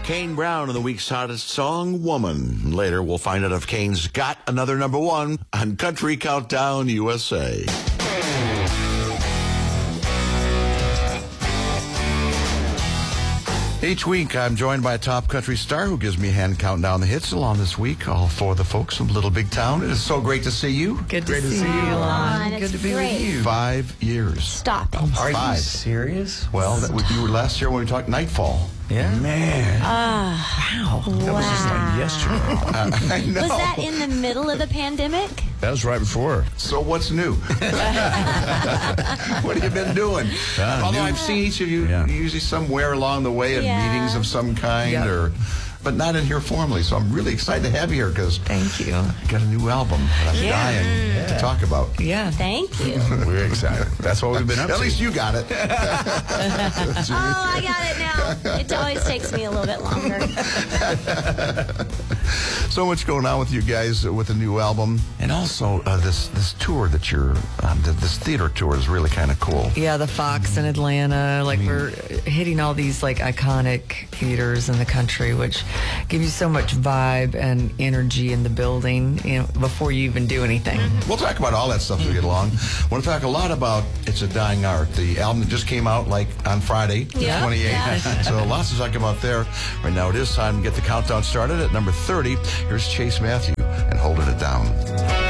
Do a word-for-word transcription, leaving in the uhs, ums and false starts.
Kane Brown in the week's hottest song, Woman. Later, we'll find out if Kane's got another number one on Country Countdown U S A. Each week, I'm joined by a top country star who gives me a hand counting down the hits. Along this week, all four of the folks from Little Big Town. It is so great to see you. Good to, great see, to see you, Lon. Lon. Good to be great. with you. Five years. Stop it. Are Five. you serious? Well, that, you were last year when we talked Nightfall. Yeah. Man. Wow. That was just like yesterday. Uh, I know. Was that in the middle of the pandemic? That was right before. So what's new? What have you been doing? Uh, Although new- I've seen each of you Yeah. usually somewhere along the way at Yeah. meetings of some kind, Yeah. or, but not in here formally. So I'm really excited to have you here because Thank you. you got a new album that I'm Yeah. dying Yeah. to talk about. Yeah. Thank you. We're excited. That's what we've been up At to. least you got it. Oh, I got it now. It always takes me a little bit longer. So much going on with you guys with the new album, and also uh, this this tour that you're um, th- this theater tour is really kind of cool. Yeah, the Fox in Atlanta. Like, we're hitting all these, like, iconic theaters in the country, which give you so much vibe and energy in the building, you know, before you even do anything. We'll talk about all that stuff as we get along. I want to talk a lot about It's a Dying Art, the album that just came out like on Friday, Yeah. twenty-eighth. Yeah. So lots to talk about there. Right now it is time to get the countdown started at number thirty. Here's Chase Matthew and Holding It Down.